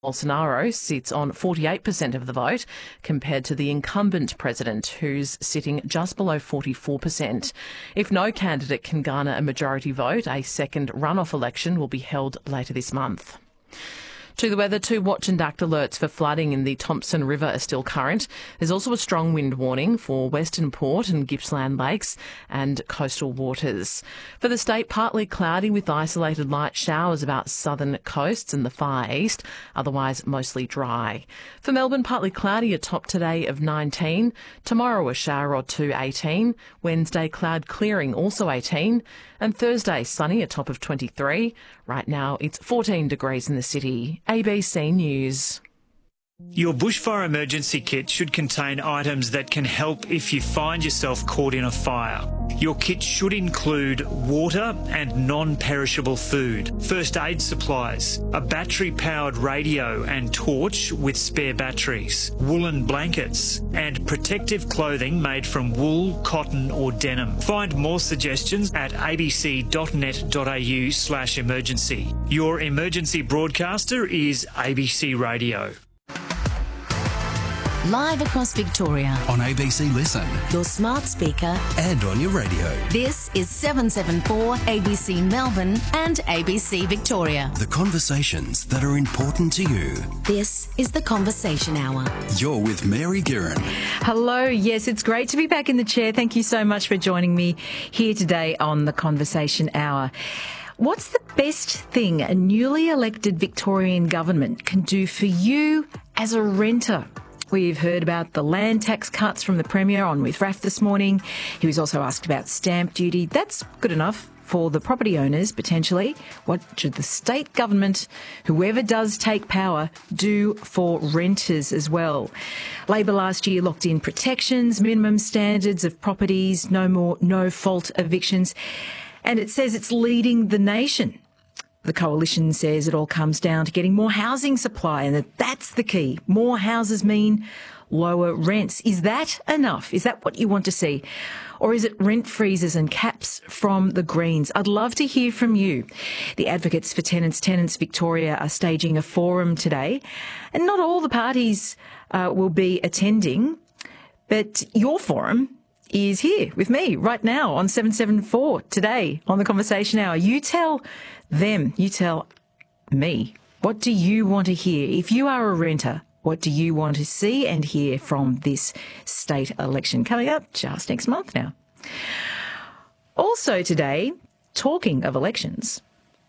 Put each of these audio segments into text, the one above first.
Bolsonaro sits on 48% of the vote compared to the incumbent president, who's sitting just below 44%. If no candidate can garner a majority vote, a second runoff election will be held later this month. To the weather, 2 watch and act alerts for flooding in the Thompson River are still current. There's also a strong wind warning for Western Port and Gippsland Lakes and coastal waters. For the state, partly cloudy with isolated light showers about southern coasts and the far east, otherwise mostly dry. For Melbourne, partly cloudy, a top today of 19. Tomorrow, a shower or two, 18. Wednesday, cloud clearing, also 18. And Thursday, sunny, a top of 23. Right now, it's 14 degrees in the city. ABC News. Your bushfire emergency kit should contain items that can help if you find yourself caught in a fire. Your kit should include water and non-perishable food, first aid supplies, a battery-powered radio and torch with spare batteries, woolen blankets, and protective clothing made from wool, cotton or denim. Find more suggestions at abc.net.au/emergency. Your emergency broadcaster is ABC Radio. Live across Victoria. On ABC Listen. Your smart speaker. And on your radio. This is 774 ABC Melbourne and ABC Victoria. The conversations that are important to you. This is The Conversation Hour. You're with Mary Guerin. Hello. Yes, it's great to be back in the chair. Thank you so much for joining me here today on The Conversation Hour. What's the best thing a newly elected Victorian government can do for you as a renter? We've heard about the land tax cuts from the Premier on with Raf this morning. He was also asked about stamp duty. That's good enough for the property owners, potentially. What should the state government, whoever does take power, do for renters as well? Labor last year locked in protections, minimum standards of properties, no more no-fault evictions, and it says it's leading the nation. The coalition says it all comes down to getting more housing supply and that's the key. More houses mean lower rents. Is that enough? Is that what you want to see? Or is it rent freezes and caps from the Greens? I'd love to hear from you. The Advocates for Tenants Victoria are staging a forum today, and not all the parties will be attending, but your forum is here with me right now on 774 today on The Conversation Hour. You tell them, you tell me, what do you want to hear? If you are a renter, what do you want to see and hear from this state election coming up just next month now? Also today, talking of elections.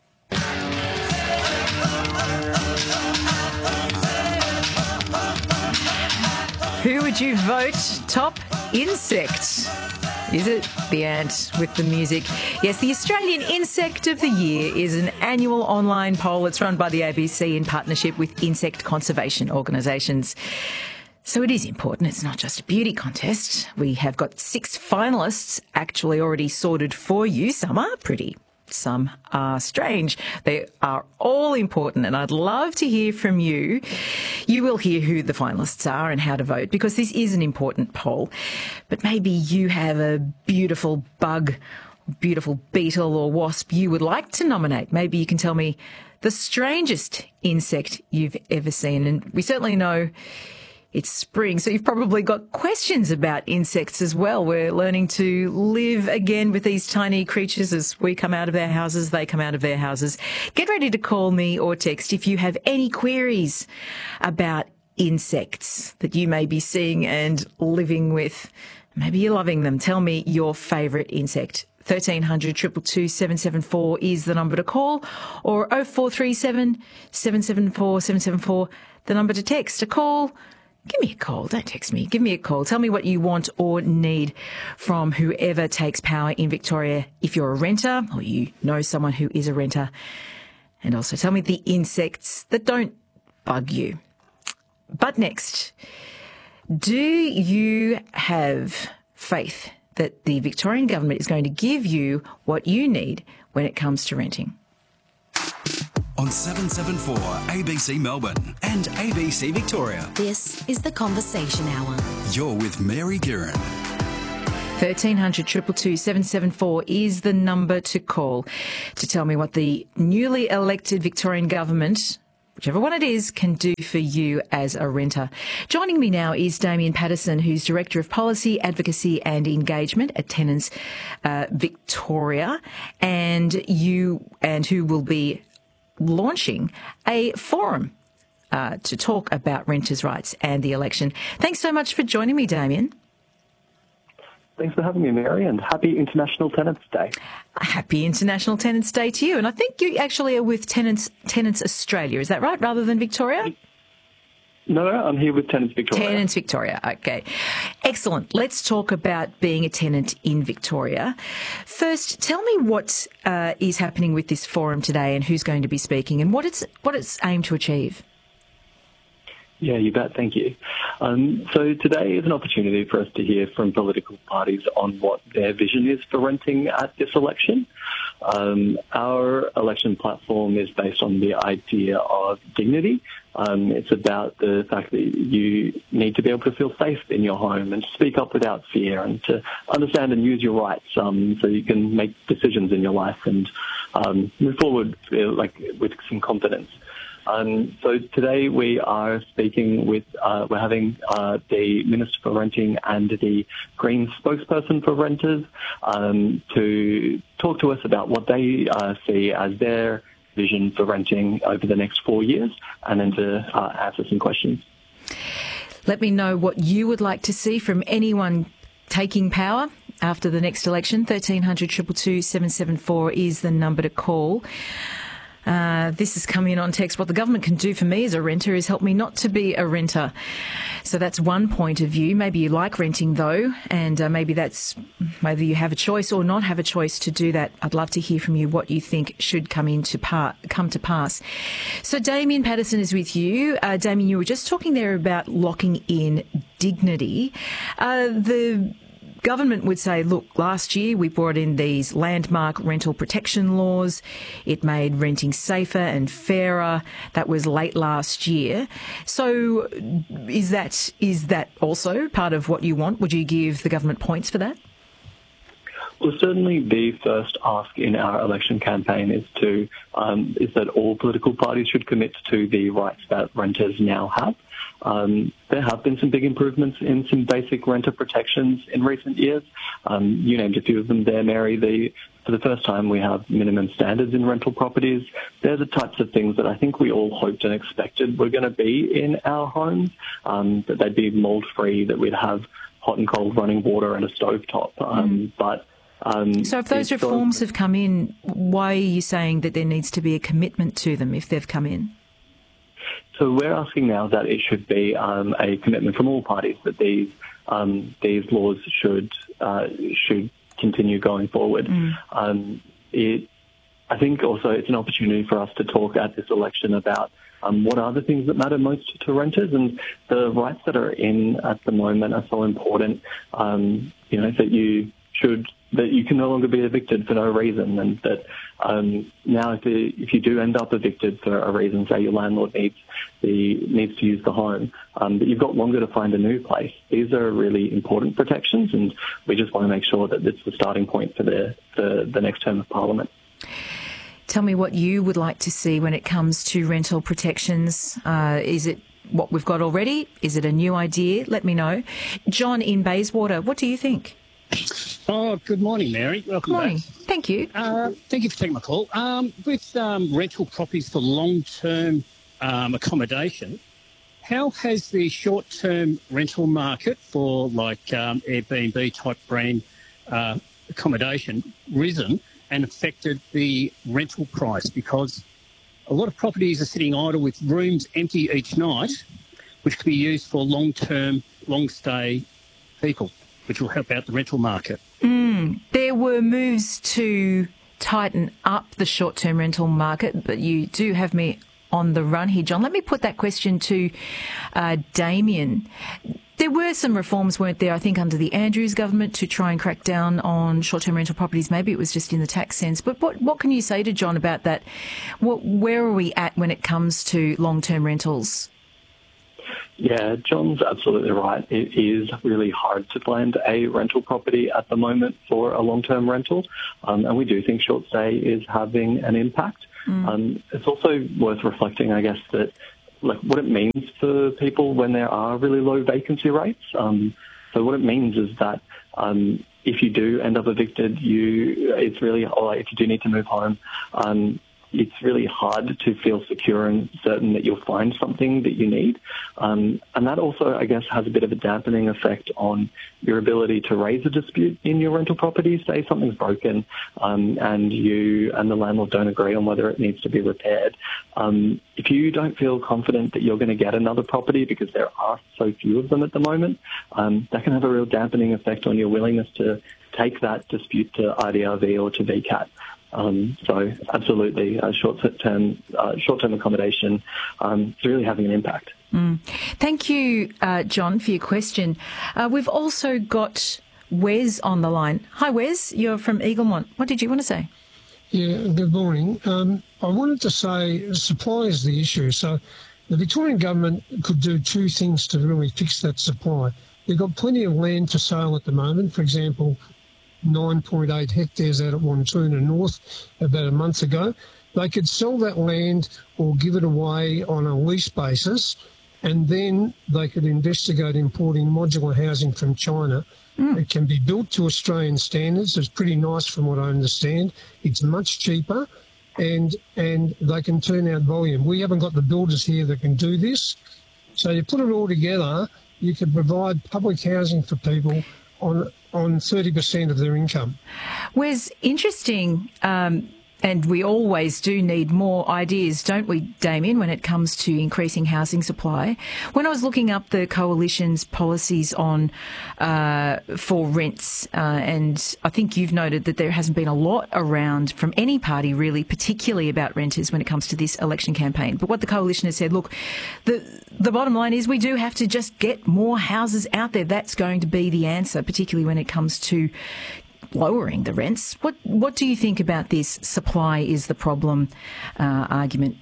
Who would you vote top insect? Is it the ant with the music? Yes, the Australian Insect of the Year is an annual online poll. It's run by the ABC in partnership with insect conservation organisations. So it is important. It's not just a beauty contest. We have got 6 finalists actually already sorted for you. Some are pretty. Some are strange. They are all important, and I'd love to hear from you. You will hear who the finalists are and how to vote, because this is an important poll. But maybe you have a beautiful bug, beautiful beetle or wasp you would like to nominate. Maybe you can tell me the strangest insect you've ever seen. And we certainly know it's spring, so you've probably got questions about insects as well. We're learning to live again with these tiny creatures as we come out of our houses, they come out of their houses. Get ready to call me or text if you have any queries about insects that you may be seeing and living with. Maybe you're loving them. Tell me your favourite insect. 1300 222 774 is the number to call, or 0437 774 774, the number to text. A call. Give me a call. Don't text me. Give me a call. Tell me what you want or need from whoever takes power in Victoria if you're a renter or you know someone who is a renter. And also tell me the insects that don't bug you. But next, do you have faith that the Victorian government is going to give you what you need when it comes to renting? On 774 ABC Melbourne and ABC Victoria. This is The Conversation Hour. You're with Mary Guerin. 1300 222 774 is the number to call to tell me what the newly elected Victorian government whichever one it is, can do for you as a renter. Joining me now is Damien Patterson, who's Director of Policy, Advocacy and Engagement at Tenants Victoria, and who will be launching a forum to talk about renters' rights and the election. Thanks so much for joining me, Damien. Thanks for having me, Mary, and happy International Tenants Day. Happy International Tenants Day to you. And I think you actually are with Tenants Australia, is that right, rather than Victoria? No, I'm here with Tenants Victoria. Tenants Victoria, okay. Excellent. Let's talk about being a tenant in Victoria. First, tell me what is happening with this forum today and who's going to be speaking and what it's aimed to achieve. Yeah, you bet. Thank you. So today is an opportunity for us to hear from political parties on what their vision is for renting at this election. Our election platform is based on the idea of dignity. It's about the fact that you need to be able to feel safe in your home and speak up without fear and to understand and use your rights so you can make decisions in your life and move forward with some confidence. So today we are speaking with, we're having the Minister for Renting and the Greens spokesperson for renters to talk to us about what they see as their vision for renting over the next 4 years and then to answer some questions. Let me know what you would like to see from anyone taking power after the next election. 1300 222 774 is the number to call. This is coming in on text. What the government can do for me as a renter is help me not to be a renter. So that's one point of view. Maybe you like renting though, and maybe that's whether you have a choice or not have a choice to do that. I'd love to hear from you what you think should come to pass. So Damien Patterson is with you. Damien, you were just talking there about locking in dignity. The government would say, look, last year we brought in these landmark rental protection laws. It made renting safer and fairer. That was late last year. So is that also part of what you want? Would you give the government points for that? Well, certainly the first ask in our election campaign is that all political parties should commit to the rights that renters now have. There have been some big improvements in some basic renter protections in recent years. You named a few of them there, Mary. For the first time, we have minimum standards in rental properties. They're the types of things that I think we all hoped and expected were going to be in our homes, that they'd be mold-free, that we'd have hot and cold running water and a stovetop. So if those reforms have come in, why are you saying that there needs to be a commitment to them if they've come in? So we're asking now that it should be a commitment from all parties that these laws should continue going forward. I think also it's an opportunity for us to talk at this election about what are the things that matter most to renters, and the rights that are in at the moment are so important. That you can no longer be evicted for no reason, and that now if you do end up evicted for a reason, say your landlord needs to use the home, that you've got longer to find a new place. These are really important protections, and we just want to make sure that it's the starting point for the next term of Parliament. Tell me what you would like to see when it comes to rental protections. Is it what we've got already? Is it a new idea? Let me know. John in Bayswater, what do you think? Oh, good morning, Mary. Welcome Good morning. back. Thank you. Thank you for taking my call. With rental properties for long-term accommodation, how has the short-term rental market for Airbnb type brand accommodation risen and affected the rental price? Because a lot of properties are sitting idle with rooms empty each night, which could be used for long-term, long-stay people, which will help out the rental market. There were moves to tighten up the short-term rental market, but you do have me on the run here, John. Let me put that question to Damien. There were some reforms, weren't there, I think, under the Andrews government to try and crack down on short-term rental properties. Maybe it was just in the tax sense. But what can you say to John about that? Where are we at when it comes to long-term rentals? Yeah, John's absolutely right. It is really hard to find a rental property at the moment for a long-term rental, and we do think short stay is having an impact. It's also worth reflecting, I guess, that like what it means for people when there are really low vacancy rates. So what it means is that if you do end up evicted, it's really, or if you do need to move home, it's really hard to feel secure and certain that you'll find something that you need. And that also, I guess, has a bit of a dampening effect on your ability to raise a dispute in your rental property. Say something's broken and you and the landlord don't agree on whether it needs to be repaired. If you don't feel confident that you're going to get another property because there are so few of them at the moment, that can have a real dampening effect on your willingness to take that dispute to IDRV or to VCAT. So absolutely, short-term accommodation is really having an impact. Thank you, John, for your question. We've also got Wes on the line. Hi, Wes. You're from Eaglemont. What did you want to say? Yeah, good morning. I wanted to say supply is the issue. So the Victorian government could do two things to really fix that supply. They've got plenty of land for sale at the moment. For example, 9.8 hectares out at Wantoona North about a month ago. They could sell that land or give it away on a lease basis, and then they could investigate importing modular housing from China. It can be built to Australian standards. It's pretty nice from what I understand. It's much cheaper, and they can turn out volume. We haven't got the builders here that can do this. So you put it all together, you can provide public housing for people on 30% of their income. Wes, interesting, and we always do need more ideas, don't we, Damien, when it comes to increasing housing supply. When I was looking up the Coalition's policies on for rents, and I think you've noted that there hasn't been a lot around from any party really, particularly about renters when it comes to this election campaign. But what the Coalition has said, look, the bottom line is we do have to just get more houses out there. That's going to be the answer, particularly when it comes to lowering the rents. What do you think about this supply is the problem argument?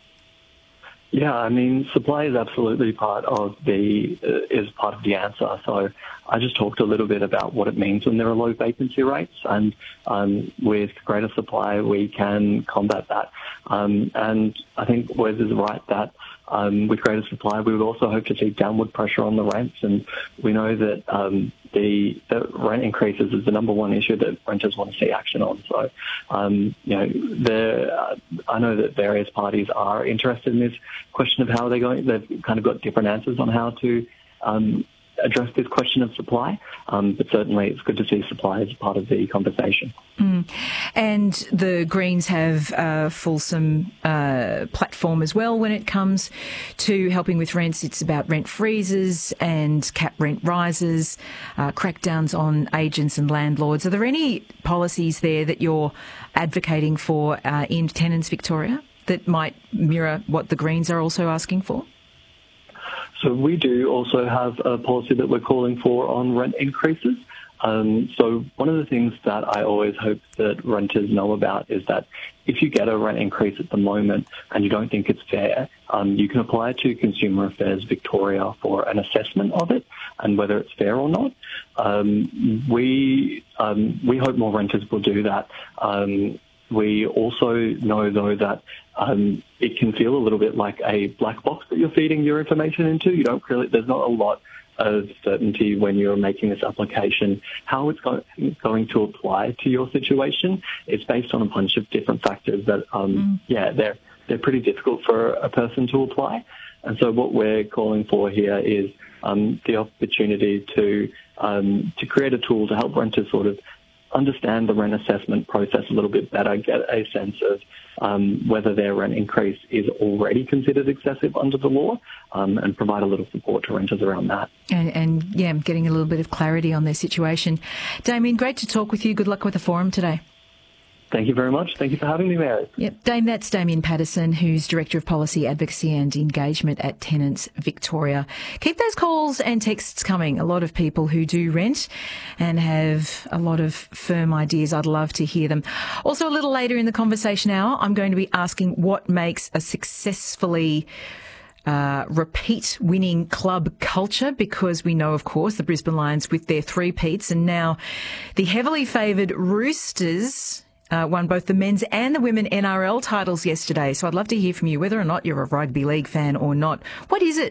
Yeah, I mean, supply is absolutely part of the answer. So I just talked a little bit about what it means when there are low vacancy rates, and with greater supply we can combat that. And I think Wes is right that with greater supply we would also hope to see downward pressure on the rents, and we know that the rent increases is the number one issue that renters want to see action on. So, I know that various parties are interested in this question of how they're going. They've kind of got different answers on how to address this question of supply, but certainly it's good to see supply as part of the conversation. And the Greens have a fulsome platform as well when it comes to helping with rents. It's about rent freezes and cap rent rises, crackdowns on agents and landlords. Are there any policies there that you're advocating for in Tenants Victoria that might mirror what the Greens are also asking for? So we do also have a policy that we're calling for on rent increases. So one of the things that I always hope that renters know about is that if you get a rent increase at the moment and you don't think it's fair, you can apply to Consumer Affairs Victoria for an assessment of it and whether it's fair or not. We hope more renters will do that. We also know, though, that it can feel a little bit like a black box that you're feeding your information into. There's not a lot of certainty when you're making this application how it's going to apply to your situation. It's based on a bunch of different factors that, they're pretty difficult for a person to apply. And so what we're calling for here is the opportunity to create a tool to help renters sort of understand the rent assessment process a little bit better, get a sense of whether their rent increase is already considered excessive under the law, and provide a little support to renters around that. And getting a little bit of clarity on their situation. Damien, great to talk with you. Good luck with the forum today. Thank you very much. Thank you for having me, Mary. Yep, that's Damien Patterson, who's Director of Policy Advocacy and Engagement at Tenants Victoria. Keep those calls and texts coming. A lot of people who do rent and have a lot of firm ideas. I'd love to hear them. Also, a little later in the conversation hour, I'm going to be asking what makes a successfully repeat winning club culture, because we know, of course, the Brisbane Lions with their three-peats, and now the heavily favoured Roosters won both the men's and the women NRL titles yesterday. So I'd love to hear from you, whether or not you're a rugby league fan or not. What is it